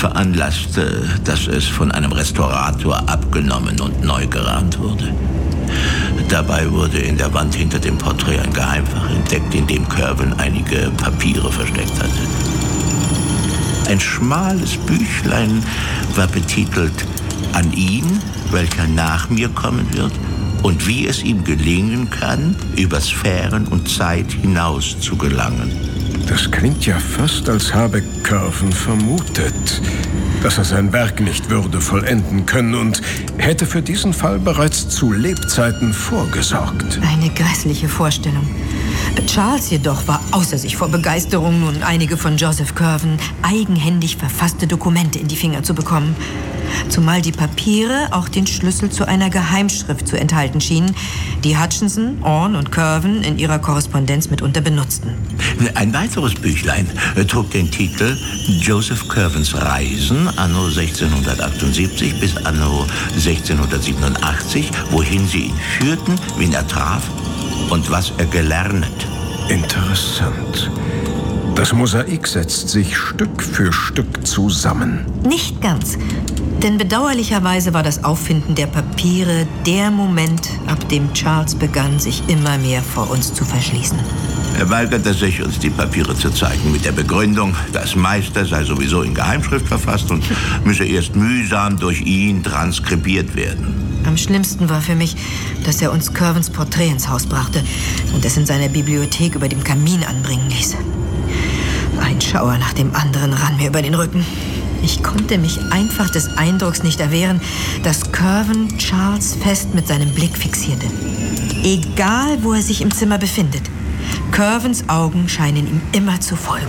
veranlasste, dass es von einem Restaurator abgenommen und neu gerahmt wurde. Dabei wurde in der Wand hinter dem Porträt ein Geheimfach entdeckt, in dem Curwen einige Papiere versteckt hatte. Ein schmales Büchlein war betitelt »An ihn, welcher nach mir kommen wird, und wie es ihm gelingen kann, über Sphären und Zeit hinaus zu gelangen.« Das klingt ja fast, als habe Curwen vermutet, dass er sein Werk nicht würde vollenden können und hätte für diesen Fall bereits zu Lebzeiten vorgesorgt. Eine grässliche Vorstellung. Charles jedoch war außer sich vor Begeisterung, nun einige von Joseph Curwen eigenhändig verfasste Dokumente in die Finger zu bekommen. Zumal die Papiere auch den Schlüssel zu einer Geheimschrift zu enthalten schienen, die Hutchinson, Orne und Curwen in ihrer Korrespondenz mitunter benutzten. Ein weiteres Büchlein trug den Titel »Joseph Curwens Reisen anno 1678 bis anno 1687, wohin sie ihn führten, wen er traf und was er gelernet.« Interessant. Das Mosaik setzt sich Stück für Stück zusammen. Nicht ganz. Denn bedauerlicherweise war das Auffinden der Papiere der Moment, ab dem Charles begann, sich immer mehr vor uns zu verschließen. Er weigerte sich, uns die Papiere zu zeigen, mit der Begründung, das meiste sei sowieso in Geheimschrift verfasst und müsse erst mühsam durch ihn transkribiert werden. Am schlimmsten war für mich, dass er uns Curwens Porträt ins Haus brachte und es in seiner Bibliothek über dem Kamin anbringen ließ. Ein Schauer nach dem anderen rann mir über den Rücken. Ich konnte mich einfach des Eindrucks nicht erwehren, dass Curwen Charles fest mit seinem Blick fixierte. Egal, wo er sich im Zimmer befindet, Curwens Augen scheinen ihm immer zu folgen.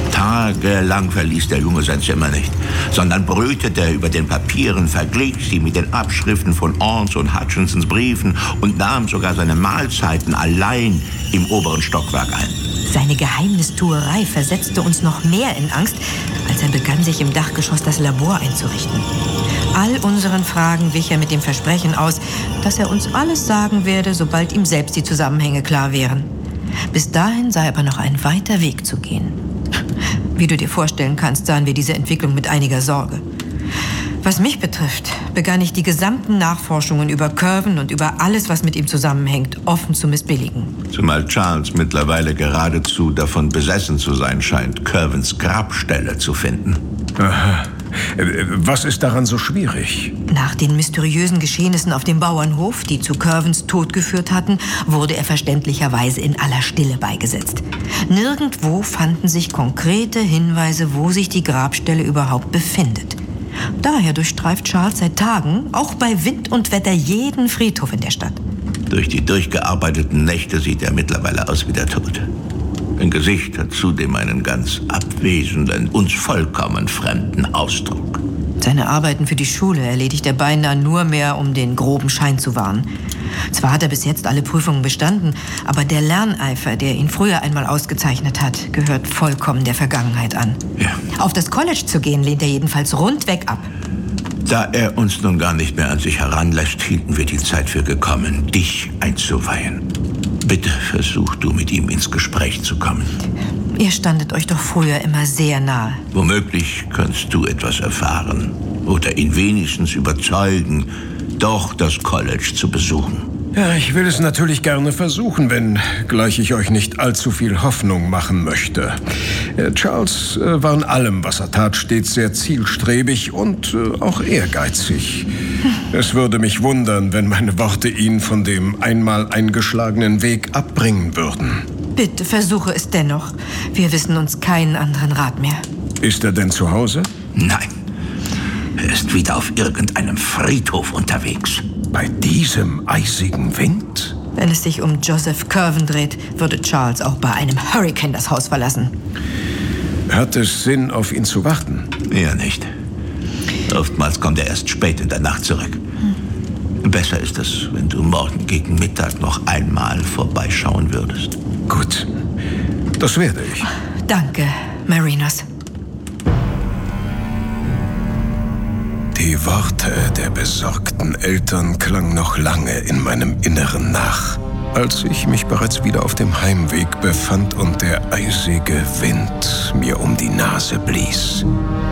Tagelang verließ der Junge sein Zimmer nicht, sondern brütete über den Papieren, verglich sie mit den Abschriften von Ornes und Hutchinsons Briefen und nahm sogar seine Mahlzeiten allein im oberen Stockwerk ein. Seine Geheimnistuerei versetzte uns noch mehr in Angst, als er begann, sich im Dachgeschoss das Labor einzurichten. All unseren Fragen wich er mit dem Versprechen aus, dass er uns alles sagen werde, sobald ihm selbst die Zusammenhänge klar wären. Bis dahin sei aber noch ein weiter Weg zu gehen. Wie du dir vorstellen kannst, sahen wir diese Entwicklung mit einiger Sorge. Was mich betrifft, begann ich die gesamten Nachforschungen über Curwen und über alles, was mit ihm zusammenhängt, offen zu missbilligen. Zumal Charles mittlerweile geradezu davon besessen zu sein scheint, Curwens Grabstelle zu finden. Aha. Was ist daran so schwierig? Nach den mysteriösen Geschehnissen auf dem Bauernhof, die zu Curwens Tod geführt hatten, wurde er verständlicherweise in aller Stille beigesetzt. Nirgendwo fanden sich konkrete Hinweise, wo sich die Grabstelle überhaupt befindet. Daher durchstreift Charles seit Tagen, auch bei Wind und Wetter, jeden Friedhof in der Stadt. Durch die durchgearbeiteten Nächte sieht er mittlerweile aus wie der Tod. Sein Gesicht hat zudem einen ganz abwesenden, uns vollkommen fremden Ausdruck. Seine Arbeiten für die Schule erledigt er beinahe nur mehr, um den groben Schein zu wahren. Zwar hat er bis jetzt alle Prüfungen bestanden, aber der Lerneifer, der ihn früher einmal ausgezeichnet hat, gehört vollkommen der Vergangenheit an. Ja. Auf das College zu gehen, lehnt er jedenfalls rundweg ab. Da er uns nun gar nicht mehr an sich heranlässt, hielten wir die Zeit für gekommen, dich einzuweihen. Bitte versuch du, mit ihm ins Gespräch zu kommen. Ihr standet euch doch früher immer sehr nahe. Womöglich kannst du etwas erfahren oder ihn wenigstens überzeugen, doch das College zu besuchen. Ja, ich will es natürlich gerne versuchen, wenngleich ich euch nicht allzu viel Hoffnung machen möchte. Charles war in allem, was er tat, stets sehr zielstrebig und auch ehrgeizig. Es würde mich wundern, wenn meine Worte ihn von dem einmal eingeschlagenen Weg abbringen würden. Bitte versuche es dennoch. Wir wissen uns keinen anderen Rat mehr. Ist er denn zu Hause? Nein, er ist wieder auf irgendeinem Friedhof unterwegs. Bei diesem eisigen Wind? Wenn es sich um Joseph Curwen dreht, würde Charles auch bei einem Hurrikan das Haus verlassen. Hat es Sinn, auf ihn zu warten? Eher nicht. Oftmals kommt er erst spät in der Nacht zurück. Besser ist es, wenn du morgen gegen Mittag noch einmal vorbeischauen würdest. Gut, das werde ich. Danke, Marinus. Die Worte der besorgten Eltern klangen noch lange in meinem Inneren nach, als ich mich bereits wieder auf dem Heimweg befand und der eisige Wind mir um die Nase blies.